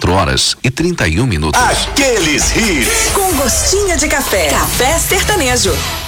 4h31. Aqueles hits. Com gostinho de café. Café Sertanejo.